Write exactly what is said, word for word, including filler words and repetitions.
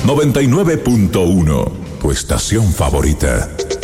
noventa y nueve punto uno, tu estación favorita.